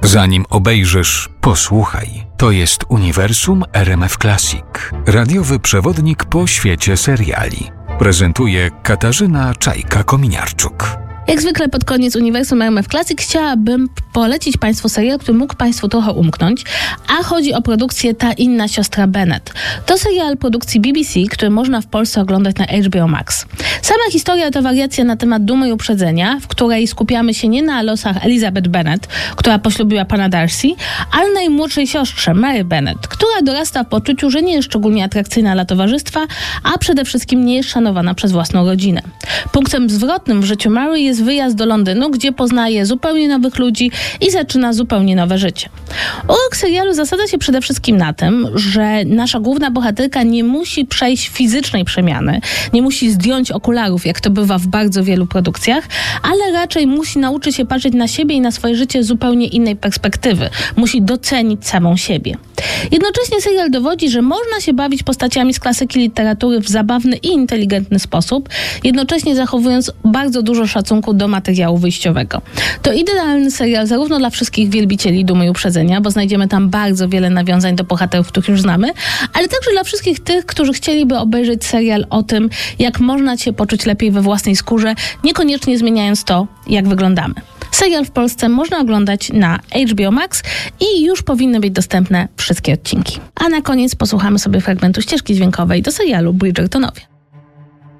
Zanim obejrzysz, posłuchaj. To jest Uniwersum RMF Classic. Radiowy przewodnik po świecie seriali. Prezentuje Katarzyna Czajka-Kominiarczuk. Jak zwykle pod koniec Uniwersum RMF Classic chciałabym polecić Państwu serial, który mógł Państwu trochę umknąć, a chodzi o produkcję Ta inna siostra Bennet. To serial produkcji BBC, który można w Polsce oglądać na HBO Max. Sama historia to wariacja na temat Dumy i Uprzedzenia, w której skupiamy się nie na losach Elizabeth Bennet, która poślubiła pana Darcy, ale na jej młodszej siostrze Mary Bennet, która dorasta w poczuciu, że nie jest szczególnie atrakcyjna dla towarzystwa, a przede wszystkim nie jest szanowana przez własną rodzinę. Punktem zwrotnym w życiu Mary jest wyjazd do Londynu, gdzie poznaje zupełnie nowych ludzi i zaczyna zupełnie nowe życie. Urok serialu zasadza się przede wszystkim na tym, że nasza główna bohaterka nie musi przejść fizycznej przemiany, nie musi zdjąć okularów, jak to bywa w bardzo wielu produkcjach, ale raczej musi nauczyć się patrzeć na siebie i na swoje życie z zupełnie innej perspektywy. Musi docenić samą siebie. Jednocześnie serial dowodzi, że można się bawić postaciami z klasyki literatury w zabawny i inteligentny sposób, jednocześnie zachowując bardzo dużo szacunku do materiału wyjściowego. To idealny serial zarówno dla wszystkich wielbicieli Dumy i Uprzedzenia, bo znajdziemy tam bardzo wiele nawiązań do bohaterów, których już znamy, ale także dla wszystkich tych, którzy chcieliby obejrzeć serial o tym, jak można się poczuć lepiej we własnej skórze, niekoniecznie zmieniając to, jak wyglądamy. Serial w Polsce można oglądać na HBO Max i już powinny być dostępne wszystkie odcinki. A na koniec posłuchamy sobie fragmentu ścieżki dźwiękowej do serialu Bridgertonowie.